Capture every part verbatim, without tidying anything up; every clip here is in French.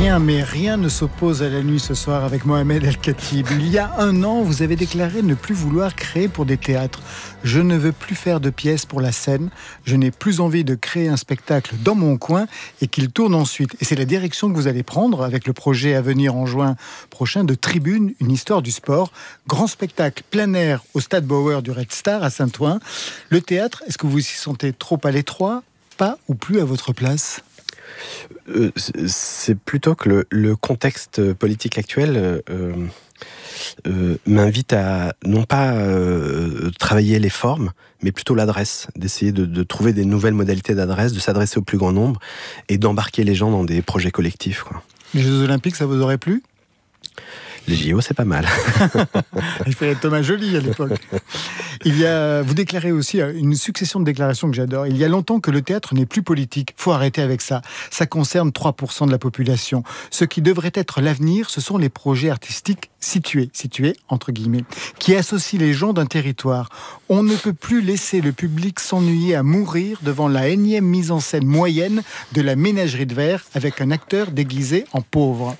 Rien, mais rien ne s'oppose à la nuit ce soir avec Mohamed El-Khatib. Il y a un an, vous avez déclaré ne plus vouloir créer pour des théâtres. Je ne veux plus faire de pièces pour la scène. Je n'ai plus envie de créer un spectacle dans mon coin et qu'il tourne ensuite. Et c'est la direction que vous allez prendre avec le projet à venir en juin prochain de Tribune, une histoire du sport. Grand spectacle plein air au Stade Bauer du Red Star à Saint-Ouen. Le théâtre, est-ce que vous vous y sentez trop à l'étroit, pas ou plus à votre place ? Euh, c'est plutôt que le, le contexte politique actuel euh, euh, m'invite à non pas euh, travailler les formes, mais plutôt l'adresse, d'essayer de, de trouver des nouvelles modalités d'adresse, de s'adresser au plus grand nombre et d'embarquer les gens dans des projets collectifs, quoi. Les Jeux Olympiques, ça vous aurait plu ? Les J O, c'est pas mal. Il fallait être Thomas Joly à l'époque. Il y a, vous déclarez aussi une succession de déclarations que j'adore. Il y a longtemps que le théâtre n'est plus politique. Faut arrêter avec ça. Ça concerne trois pour cent de la population. Ce qui devrait être l'avenir, ce sont les projets artistiques situés, situés entre guillemets, qui associent les gens d'un territoire. On ne peut plus laisser le public s'ennuyer à mourir devant la énième mise en scène moyenne de la ménagerie de verre avec un acteur déguisé en pauvre.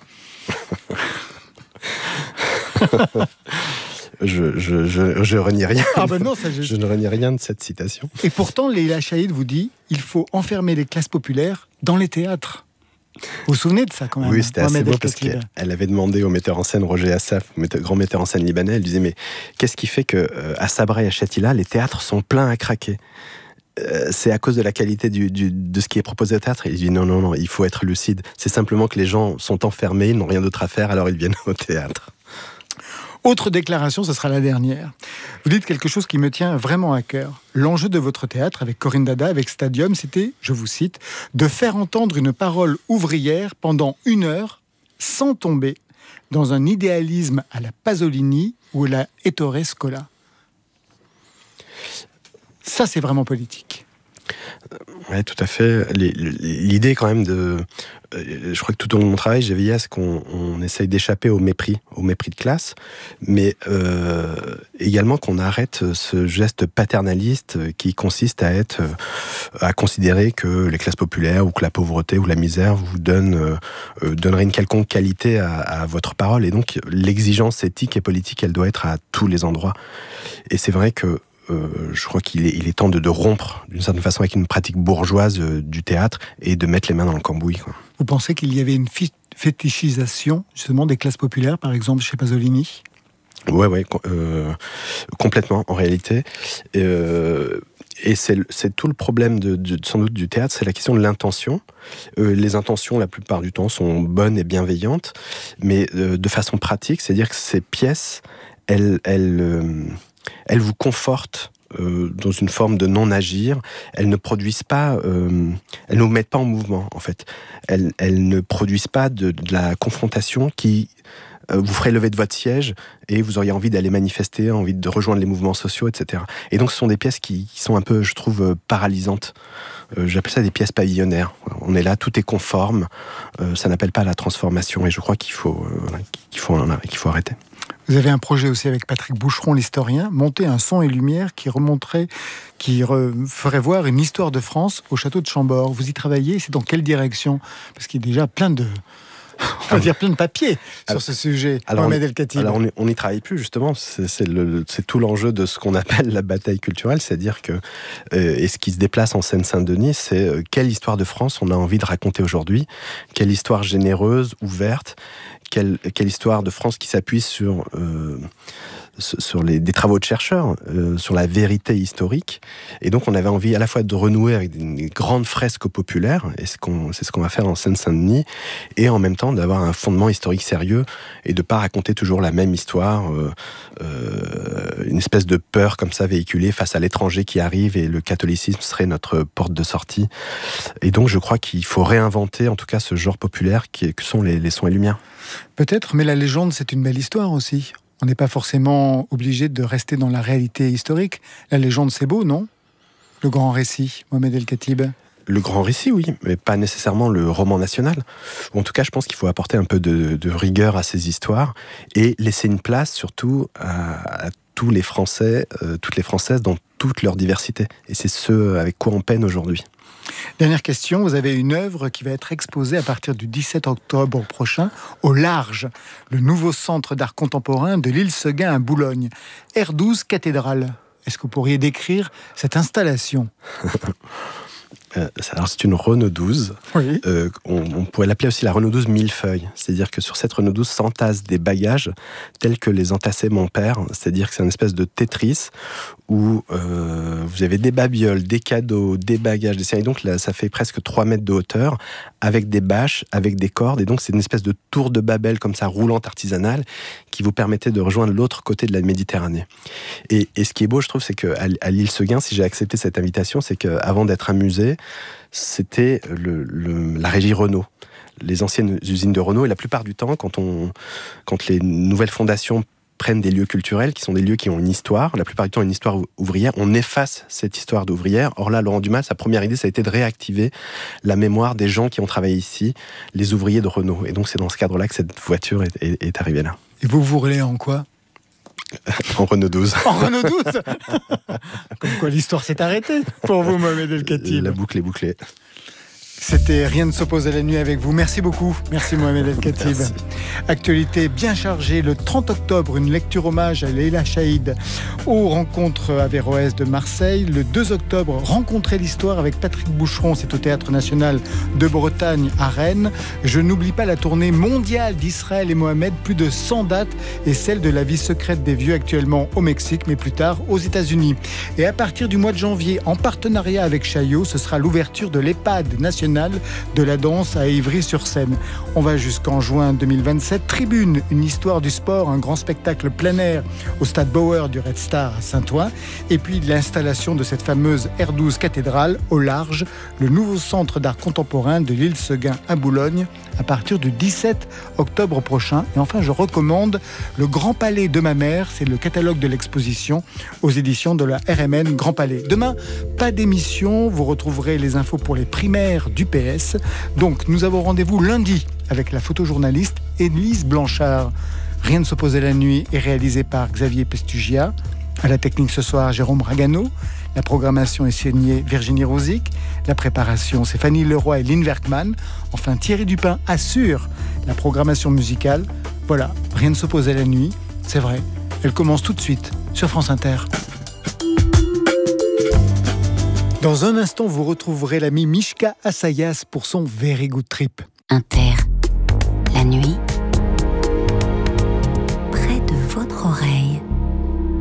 je, je, je, je renie rien. Ah ben non, ça, je... je ne renie rien de cette citation. Et pourtant, Leïla Chaïd vous dit il faut enfermer les classes populaires dans les théâtres. Vous vous souvenez de ça quand même ? Oui, c'était assez beau parce qu'elle avait demandé au metteur en scène Roger Assaf, grand metteur en scène libanais, elle disait mais qu'est-ce qui fait que à Sabra et à Shatila, les théâtres sont pleins à craquer ? Euh, c'est à cause de la qualité du, du, de ce qui est proposé au théâtre. Et il dit non, non, non, il faut être lucide. C'est simplement que les gens sont enfermés, ils n'ont rien d'autre à faire, alors ils viennent au théâtre. Autre déclaration, ce sera la dernière. Vous dites quelque chose qui me tient vraiment à cœur. L'enjeu de votre théâtre, avec Corinne Dada, avec Stadium, c'était, je vous cite, de faire entendre une parole ouvrière pendant une heure, sans tomber dans un idéalisme à la Pasolini ou à la Ettore Scola. Ça, c'est vraiment politique. Oui, tout à fait. L'idée, quand même, de... Je crois que tout au long de mon travail, j'ai veillé à ce qu'on on essaye d'échapper au mépris, au mépris de classe, mais euh, également qu'on arrête ce geste paternaliste qui consiste à être, à considérer que les classes populaires ou que la pauvreté ou la misère vous donnent, euh, donneraient une quelconque qualité à, à votre parole. Et donc, l'exigence éthique et politique, elle doit être à tous les endroits. Et c'est vrai que Euh, je crois qu'il est, il est temps de, de rompre d'une certaine façon avec une pratique bourgeoise euh, du théâtre et de mettre les mains dans le cambouis, quoi. Vous pensez qu'il y avait une fétichisation justement des classes populaires, par exemple chez Pasolini ? Ouais, ouais, euh, complètement en réalité. Euh, et c'est, c'est tout le problème de, de, sans doute du théâtre, c'est la question de l'intention. Euh, les intentions, la plupart du temps, sont bonnes et bienveillantes, mais euh, de façon pratique, c'est-à-dire que ces pièces, elles, elles euh, elles vous confortent euh, dans une forme de non-agir. Elles ne produisent pas, euh, elles ne vous mettent pas en mouvement, en fait. Elles, elles ne produisent pas de, de la confrontation qui euh, vous ferait lever de votre siège et vous auriez envie d'aller manifester, envie de rejoindre les mouvements sociaux, et cetera. Et donc, ce sont des pièces qui, qui sont un peu, je trouve, paralysantes. Euh, j'appelle ça des pièces pavillonnaires. On est là, tout est conforme. Euh, ça n'appelle pas à la transformation. Et je crois qu'il faut, euh, qu'il faut, qu'il faut arrêter. Vous avez un projet aussi avec Patrick Boucheron, l'historien, monter un son et lumière qui remonterait, qui re, ferait voir une histoire de France au château de Chambord. Vous y travaillez, c'est dans quelle direction ? Parce qu'il y a déjà plein de, on va dire plein de papiers alors, sur ce sujet. Alors, Mohamed El-Khatib. Alors on n'y travaille plus justement. C'est, c'est, le, c'est tout l'enjeu de ce qu'on appelle la bataille culturelle, c'est-à-dire que euh, et ce qui se déplace en Seine-Saint-Denis, c'est euh, quelle histoire de France on a envie de raconter aujourd'hui, quelle histoire généreuse, ouverte. Quelle, quelle histoire de France qui s'appuie sur, euh, sur les, des travaux de chercheurs, euh, sur la vérité historique. Et donc, on avait envie à la fois de renouer avec des grandes fresques populaires, et ce qu'on, c'est ce qu'on va faire en Seine-Saint-Denis, et en même temps d'avoir un fondement historique sérieux et de ne pas raconter toujours la même histoire, euh, euh, une espèce de peur comme ça véhiculée face à l'étranger qui arrive et le catholicisme serait notre porte de sortie. Et donc, je crois qu'il faut réinventer en tout cas ce genre populaire qui, que sont les, les sons et lumières. Peut-être, mais la légende, c'est une belle histoire aussi. On n'est pas forcément obligé de rester dans la réalité historique. La légende, c'est beau, non ? Le grand récit, Mohamed El-Khatib. Le grand récit, oui, mais pas nécessairement le roman national. En tout cas, je pense qu'il faut apporter un peu de, de rigueur à ces histoires et laisser une place, surtout, à, à tous les Français, euh, toutes les Françaises dans toute leur diversité. Et c'est ce avec quoi on peine aujourd'hui. Dernière question, vous avez une œuvre qui va être exposée à partir du dix-sept octobre prochain au Large, le nouveau centre d'art contemporain de l'île Seguin à Boulogne. R douze Cathédrale. Est-ce que vous pourriez décrire cette installation ? Euh, alors c'est une Renault douze. Oui. Euh, on, on pourrait l'appeler aussi la Renault douze millefeuille. C'est-à-dire que sur cette Renault douze s'entassent des bagages tels que les entassait mon père. C'est-à-dire que c'est une espèce de Tetris où euh, vous avez des babioles, des cadeaux, des bagages, des séries. Donc là, ça fait presque trois mètres de hauteur avec des bâches, avec des cordes. Et donc c'est une espèce de tour de Babel comme ça, roulante, artisanale, qui vous permettait de rejoindre l'autre côté de la Méditerranée. Et, et ce qui est beau, je trouve, c'est qu'à à l'île Seguin, si j'ai accepté cette invitation, c'est qu'avant d'être un musée, c'était le, le, la régie Renault, les anciennes usines de Renault. Et la plupart du temps, quand, on, quand les nouvelles fondations prennent des lieux culturels, qui sont des lieux qui ont une histoire, la plupart du temps une histoire ouvrière, on efface cette histoire d'ouvrière. Or là, Laurent Dumas, sa première idée, ça a été de réactiver la mémoire des gens qui ont travaillé ici, les ouvriers de Renault. Et donc c'est dans ce cadre-là que cette voiture est, est, est arrivée là. Et vous vous roulez en quoi ? En Renault douze. En Renault douze. Comme quoi l'histoire s'est arrêtée pour vous, Mohamed El Khatib. La boucle est bouclée. C'était Rien ne s'oppose à la nuit avec vous. Merci beaucoup. Merci Mohamed El Khatib. Merci. Actualité bien chargée. Le trente octobre, une lecture hommage à Leila Chaïd aux rencontres Averroès de Marseille. Le deux octobre, Rencontrer l'histoire avec Patrick Boucheron. C'est au Théâtre National de Bretagne à Rennes. Je n'oublie pas la tournée mondiale d'Israël et Mohamed. Plus de cent dates et celle de La vie secrète des vieux actuellement au Mexique, mais plus tard aux États-Unis. Et à partir du mois de janvier, en partenariat avec Chaillot, ce sera l'ouverture de l'EHPAD national de la danse à Ivry-sur-Seine. On va jusqu'en juin deux mille vingt-sept. Tribune, une histoire du sport, un grand spectacle plein air au stade Bauer du Red Star à Saint-Ouen. Et puis l'installation de cette fameuse R douze Cathédrale au Large, le nouveau centre d'art contemporain de l'île Seguin à Boulogne à partir du dix-sept octobre prochain. Et enfin, je recommande Le Grand Palais de ma mère. C'est le catalogue de l'exposition aux éditions de la R M N Grand Palais. Demain, pas d'émission. Vous retrouverez les infos pour les primaires du P S. Donc, nous avons rendez-vous lundi avec la photojournaliste Élise Blanchard. Rien ne s'oppose à la nuit est réalisé par Xavier Pestugia. À la technique ce soir, Jérôme Ragano. La programmation est signée Virginie Rosic. La préparation, c'est Fanny Leroy et Lynn Werkman. Enfin, Thierry Dupin assure la programmation musicale. Voilà, Rien ne s'oppose à la nuit. C'est vrai, elle commence tout de suite sur France Inter. Dans un instant, vous retrouverez l'ami Mishka Assayas pour son Very Good Trip. Inter, la nuit,